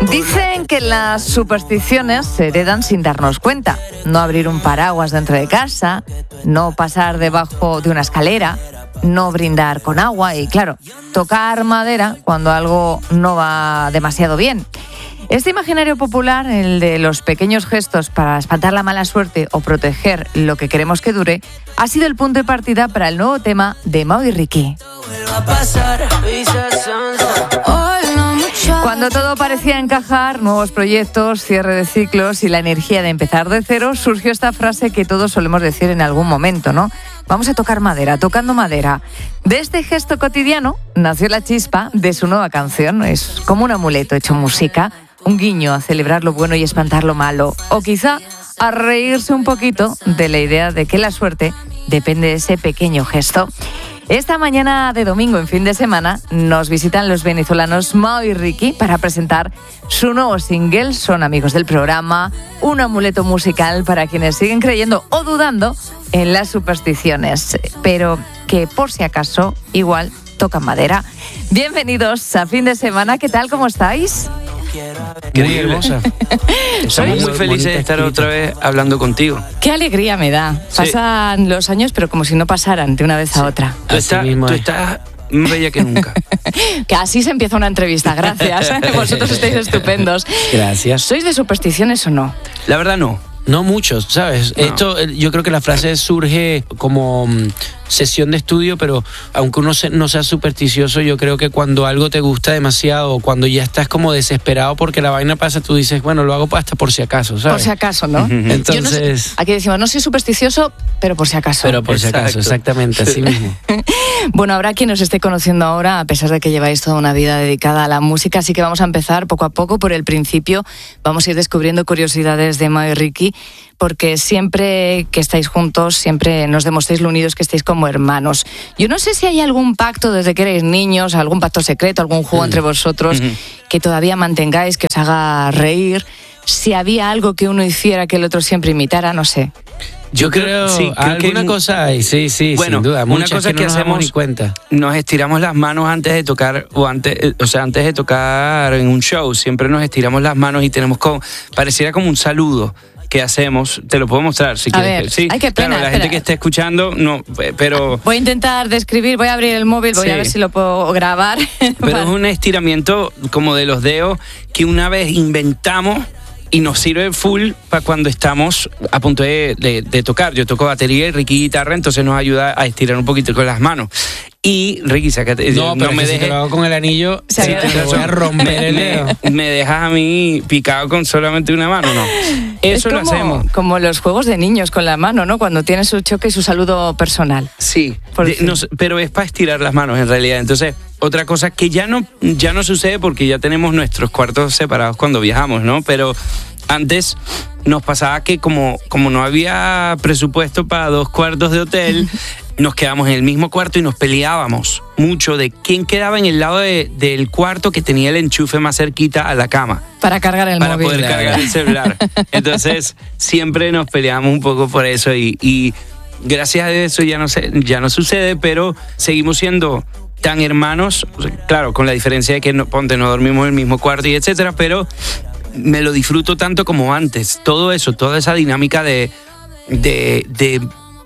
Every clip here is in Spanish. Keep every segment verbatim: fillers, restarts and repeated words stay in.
Dicen que las supersticiones se heredan sin darnos cuenta. No abrir un paraguas dentro de casa, no pasar debajo de una escalera, no brindar con agua y, claro, tocar madera cuando algo no va demasiado bien. Este imaginario popular, el de los pequeños gestos para espantar la mala suerte o proteger lo que queremos que dure, ha sido el punto de partida para el nuevo tema de Mau y Ricky. Cuando todo parecía encajar, nuevos proyectos, cierre de ciclos y la energía de empezar de cero, surgió esta frase que todos solemos decir en algún momento, ¿no? Vamos a tocar madera, tocando madera. De este gesto cotidiano nació la chispa de su nueva canción. Es como un amuleto hecho música, un guiño a celebrar lo bueno y espantar lo malo. O quizá a reírse un poquito de la idea de que la suerte depende de ese pequeño gesto. Esta mañana de domingo, en fin de semana, nos visitan los venezolanos Mau y Ricky para presentar su nuevo single. Son amigos del programa, un amuleto musical para quienes siguen creyendo o dudando en las supersticiones, pero que por si acaso igual tocan madera. Bienvenidos a fin de semana, ¿qué tal? ¿Cómo estáis? Muy hermosa. Estamos muy felices de estar otra vez hablando contigo. Qué alegría me da. Pasan sí. los años, pero como si no pasaran de una vez sí. a otra. Tú, está, tú estás más bella que nunca. Que así se empieza una entrevista, gracias. Vosotros estáis estupendos. Gracias. ¿Sois de supersticiones o no? La verdad no. No muchos, ¿sabes? No. Esto, yo creo que la frase surge como um, sesión de estudio, pero aunque uno se, no sea supersticioso, yo creo que cuando algo te gusta demasiado, o cuando ya estás como desesperado porque la vaina pasa, tú dices, bueno, lo hago hasta por si acaso, ¿sabes? Por si acaso, ¿no? Uh-huh. Entonces... No sé, aquí decimos, no soy supersticioso, pero por si acaso. Pero por Exacto. si acaso, exactamente, así mismo. Bueno, habrá quien nos esté conociendo ahora, a pesar de que lleváis toda una vida dedicada a la música, así que vamos a empezar poco a poco por el principio. Vamos a ir descubriendo curiosidades de Mau y Ricky, porque siempre que estáis juntos, siempre nos demostréis lo unidos que estáis como hermanos. Yo no sé si hay algún pacto desde que erais niños, algún pacto secreto, algún juego mm. entre vosotros mm-hmm. que todavía mantengáis, que os haga reír. Si había algo que uno hiciera que el otro siempre imitara, no sé. Yo creo, sí, creo alguna que, cosa hay, sí, sí, bueno, sin duda. Una cosa que, que no hacemos, ni cuenta. Nos estiramos las manos antes de tocar, o antes, o sea, antes de tocar en un show, siempre nos estiramos las manos y tenemos como, pareciera como un saludo que hacemos, te lo puedo mostrar si a quieres. Ver, sí, ay, qué pena, claro, la espera. gente que esté escuchando, no, pero... Voy a intentar describir, voy a abrir el móvil, voy sí. a ver si lo puedo grabar. Pero es un estiramiento como de los dedos que una vez inventamos y nos sirve full para cuando estamos a punto de, de, de tocar. Yo toco batería y Ricky guitarra, entonces nos ayuda a estirar un poquito con las manos. Y Ricky, sácate. No, pero no me si dejes. te lo hago con el anillo, sí, sí, te voy a romper el dedo. Me, me dejas a mí picado con solamente una mano, ¿no? Eso es como, lo hacemos. Como los juegos de niños con la mano, ¿no? Cuando tienes su choque y su saludo personal. Sí, de, no, pero es para estirar las manos en realidad. Entonces, otra cosa que ya no, ya no sucede porque ya tenemos nuestros cuartos separados cuando viajamos, ¿no? Pero antes nos pasaba que como, como no había presupuesto para dos cuartos de hotel, nos quedamos en el mismo cuarto y nos peleábamos mucho de quién quedaba en el lado de, del cuarto que tenía el enchufe más cerquita a la cama. Para cargar el para móvil. Para poder cargar el celular. Entonces, siempre nos peleamos un poco por eso y, y gracias a eso ya no, se, ya no sucede, pero seguimos siendo tan hermanos, claro, con la diferencia de que no, ponte, no dormimos en el mismo cuarto y etcétera, pero me lo disfruto tanto como antes. Todo eso, toda esa dinámica de, de, de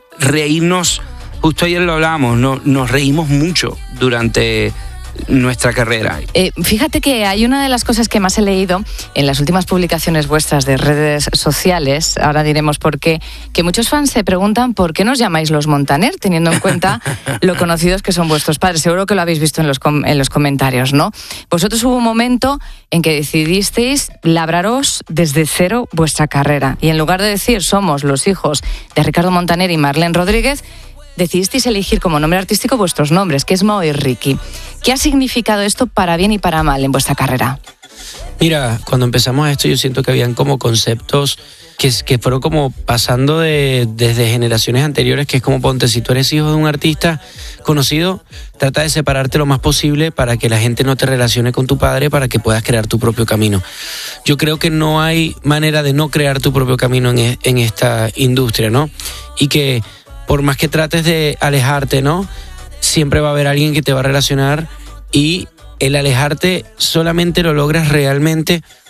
reírnos. Justo ayer lo hablábamos, no, nos reímos mucho durante nuestra carrera. Eh, fíjate que hay una de las cosas que más he leído en las últimas publicaciones vuestras de redes sociales, ahora diremos por qué, que muchos fans se preguntan por qué nos llamáis los Montaner, teniendo en cuenta lo conocidos que son vuestros padres. Seguro que lo habéis visto en los, com- en los comentarios, ¿no? Vosotros hubo un momento en que decidisteis labraros desde cero vuestra carrera y en lugar de decir somos los hijos de Ricardo Montaner y Marlene Rodríguez, decidisteis elegir como nombre artístico vuestros nombres, que es Mau y Ricky. ¿Qué ha significado esto para bien y para mal en vuestra carrera? Mira, cuando empezamos esto yo siento que habían como conceptos que, que fueron como pasando de, desde generaciones anteriores, que es como ponte, si tú eres hijo de un artista conocido, trata de separarte lo más posible para que la gente no te relacione con tu padre, para que puedas crear tu propio camino. Yo creo que no hay manera de no crear tu propio camino en, en esta industria, ¿no? Y que por más que trates de alejarte, ¿no? Siempre va a haber alguien que te va a relacionar y el alejarte solamente lo logras realmente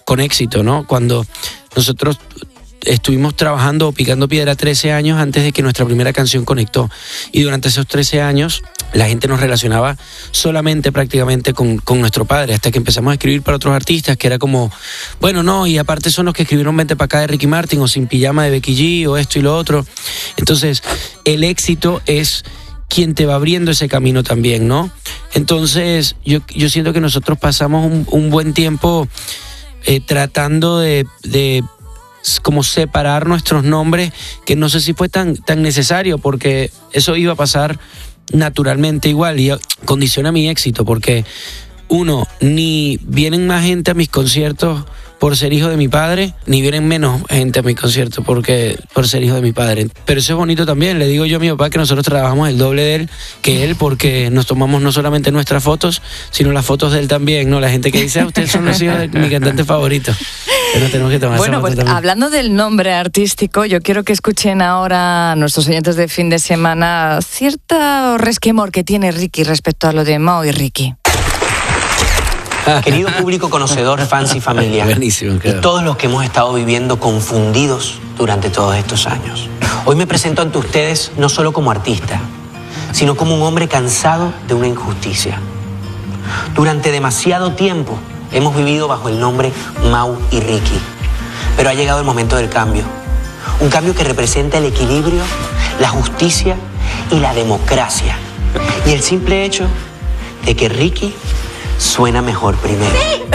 con éxito, ¿no? Cuando nosotros estuvimos trabajando o picando piedra trece años antes de que nuestra primera canción conectó. Y durante esos trece años la gente nos relacionaba solamente prácticamente con, con nuestro padre, hasta que empezamos a escribir para otros artistas, que era como, bueno, no, y aparte son los que escribieron Vente pa' acá de Ricky Martin, o Sin Pijama de Becky G, o esto y lo otro. Entonces, el éxito es quien te va abriendo ese camino también, ¿no? Entonces, yo, yo siento que nosotros pasamos un, un buen tiempo eh, tratando de... de como separar nuestros nombres, que no sé si fue tan, tan necesario, porque eso iba a pasar naturalmente igual, y condiciona mi éxito, porque uno, ni vienen más gente a mis conciertos por ser hijo de mi padre, ni vienen menos gente a mis conciertos porque, por ser hijo de mi padre. Pero eso es bonito también. Le digo yo a mi papá que nosotros trabajamos el doble de él que él, porque nos tomamos no solamente nuestras fotos, sino las fotos de él también, ¿no? La gente que dice, ah, ustedes son los hijos de mi cantante favorito. Pero tenemos que tomar bueno, esa pues foto también. Hablando del nombre artístico, yo quiero que escuchen ahora nuestros oyentes de fin de semana cierto resquemor que tiene Ricky respecto a lo de Mao y Ricky. Querido público conocedor, fans y familia, Buenísimo, claro. y todos los que hemos estado viviendo confundidos durante todos estos años. Hoy me presento ante ustedes no solo como artista, sino como un hombre cansado de una injusticia. Durante demasiado tiempo hemos vivido bajo el nombre Mau y Ricky, pero ha llegado el momento del cambio. Un cambio que representa el equilibrio, la justicia y la democracia. Y el simple hecho de que Ricky suena mejor primero.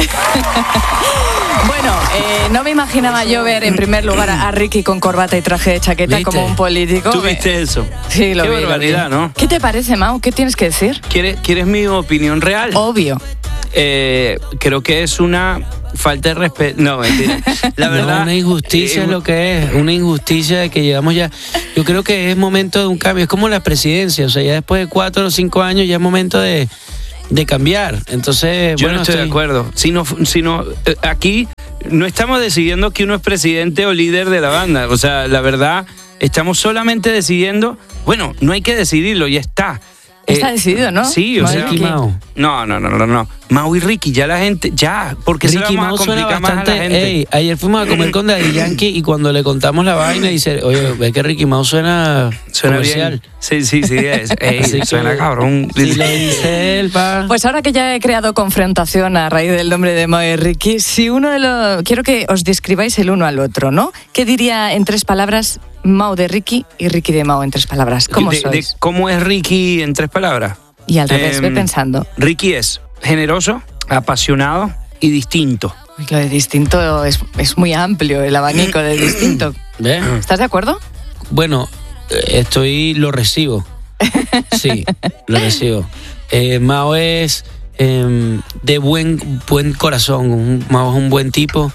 Bueno, eh, no me imaginaba yo ver en primer lugar a Ricky con corbata y traje de chaqueta. ¿Viste? Como un político. ¿Tú viste eso? Sí, lo Qué vi. Qué barbaridad, ¿no? ¿Qué te parece, Mau? ¿Qué tienes que decir? ¿Quieres, ¿Quieres mi opinión real? Obvio. Eh, creo que es una falta de respeto. No, mentira. La verdad. No, una injusticia eh, es lo que es. Una injusticia de que llevamos ya. Yo creo que es momento de un cambio. Es como la presidencia. O sea, ya después de cuatro o cinco años ya es momento de. de cambiar. Entonces, yo bueno, no estoy, estoy de acuerdo. Sino, sino eh, aquí no estamos decidiendo que uno es presidente o líder de la banda. O sea, la verdad, estamos solamente decidiendo. Bueno, no hay que decidirlo, ya está. Está eh, decidido, ¿no? Sí, o Mau sea, y no, no, no, no, no. Mau y Ricky, ya la gente, ya, porque se Ricky lo vamos Mau a suena complicar más a bastante. la gente. Ey, ayer fuimos a comer con Daddy Yankee y cuando le contamos la vaina dice, oye, ve que Ricky Mau suena, Suena comercial. bien. Sí, sí, sí. Es, ey, Así que, suena cabrón. Si le dice él, pa. Pues ahora que ya he creado confrontación a raíz del nombre de Mau y Ricky, si uno de los... Quiero que os describáis el uno al otro, ¿no? ¿Qué diría en tres palabras Mau de Ricky y Ricky de Mau en tres palabras? ¿Cómo de, sois? de ¿Cómo es Ricky en tres palabras? Y al revés, Eh, ve pensando. Ricky es generoso, apasionado y distinto. Uy, lo de distinto es, es muy amplio, el abanico de distinto. ¿Ve? ¿Estás de acuerdo? Bueno, estoy, lo recibo. Sí, lo recibo. Eh, Mao es eh, de buen, buen corazón. Un, Mao es un buen tipo.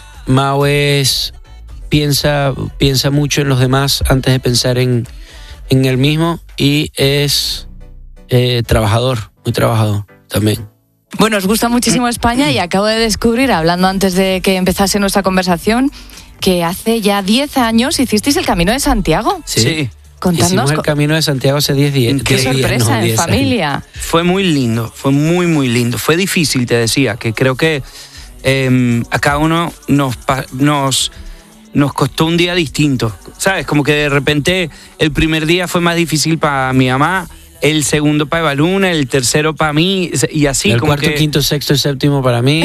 Mao es piensa, piensa mucho en los demás antes de pensar en, en él mismo, y es eh, trabajador, muy trabajador también. Bueno, os gusta muchísimo España y acabo de descubrir, hablando antes de que empezase nuestra conversación, que hace ya diez años hicisteis el Camino de Santiago. Sí. Sí. Contadnos. Hicimos el Camino de Santiago hace diez días. Qué diez días, sorpresa, no, en diez años. familia. Fue muy lindo, fue muy, muy lindo. Fue difícil, te decía, que creo que eh, a cada uno nos, pa- nos, nos costó un día distinto. ¿Sabes? Como que de repente el primer día fue más difícil para mi mamá, el segundo para Eva Luna, el tercero para mí, y así. El como cuarto, que... quinto, sexto y séptimo para mí.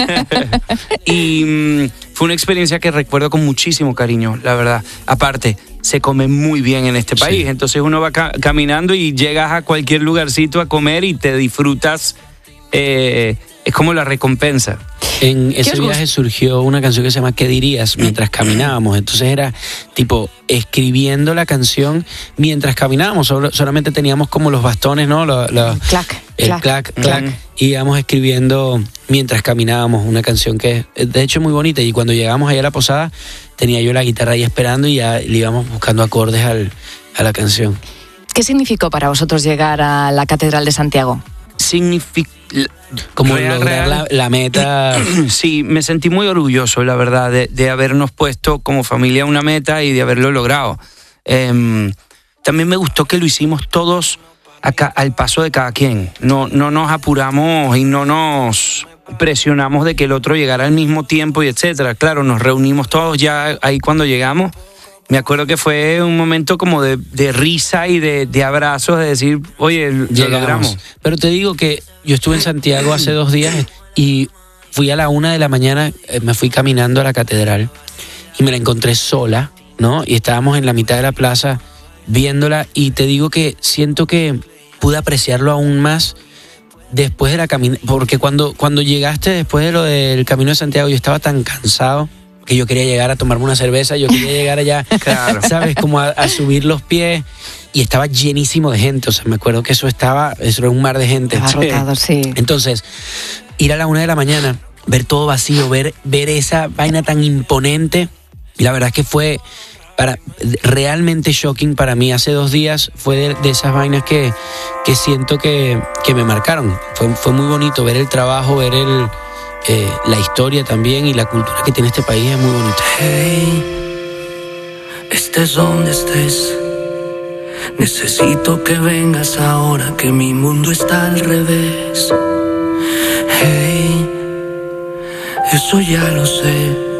Y mm, fue una experiencia que recuerdo con muchísimo cariño, la verdad. Aparte, se come muy bien en este país, Sí. entonces uno va ca- caminando y llegas a cualquier lugarcito a comer y te disfrutas, eh, es como la recompensa. En ¿Qué ese os viaje surgió una canción que se llama ¿Qué dirías? Mientras caminábamos. Entonces era tipo escribiendo la canción mientras caminábamos. Solo- solamente teníamos como los bastones, ¿no? Lo- lo- Clac, el clac. clac, clac. Ujú. Y íbamos escribiendo mientras caminábamos una canción que es de hecho muy bonita. Y cuando llegamos allá a la posada, tenía yo la guitarra ahí esperando y ya le íbamos buscando acordes al, a la canción. ¿Qué significó para vosotros llegar a la Catedral de Santiago? Significa... Como Real, lograr real. La, la meta. Sí, me sentí muy orgulloso, la verdad, de, de habernos puesto como familia una meta y de haberlo logrado. Eh, también me gustó que lo hicimos todos acá, al paso de cada quien. No, no nos apuramos y no nos presionamos de que el otro llegara al mismo tiempo y etcétera. Claro, nos reunimos todos ya ahí cuando llegamos. Me acuerdo que fue un momento como de, de risa y de, de abrazos, de decir, oye, lo Llegamos. logramos. Pero te digo que yo estuve en Santiago hace dos días y fui a la una de la mañana, eh, me fui caminando a la catedral y me la encontré sola, ¿no? Y estábamos en la mitad de la plaza viéndola y te digo que siento que pude apreciarlo aún más después de la caminata, porque cuando, cuando llegaste después de lo del Camino de Santiago yo estaba tan cansado que yo quería llegar a tomarme una cerveza, yo quería llegar allá, Claro. ¿sabes? Como a, a subir los pies y estaba llenísimo de gente, o sea, me acuerdo que eso estaba, eso era un mar de gente. Abarrotado, sí. Entonces, ir a la una de la mañana, ver todo vacío, ver, ver esa vaina tan imponente, y la verdad es que fue para, realmente shocking para mí. Hace dos días fue de, de esas vainas que, que siento que, que me marcaron. Fue, fue muy bonito ver el trabajo, ver el... Eh, la historia también y la cultura que tiene este país es muy bonita. Hey, estés donde estés, necesito que vengas ahora que mi mundo está al revés. Hey, eso ya lo sé.